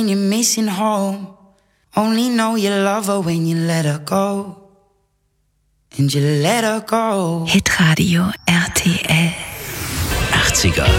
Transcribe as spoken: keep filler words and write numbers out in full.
You're missing home. Only know you love her when you let her go. And you let her go. Hitradio R T L. achtziger